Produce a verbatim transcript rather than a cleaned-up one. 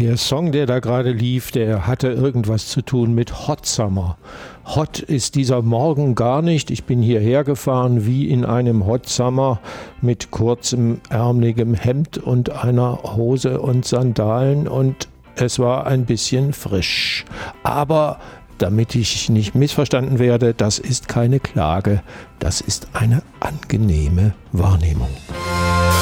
Der Song, der da gerade lief, der hatte irgendwas zu tun mit Hot Summer. Hot ist dieser Morgen gar nicht. Ich bin hierher gefahren wie in einem Hot Summer mit kurzem, ärmeligem Hemd und einer Hose und Sandalen und es war ein bisschen frisch. Aber damit ich nicht missverstanden werde, das ist keine Klage, das ist eine angenehme Wahrnehmung.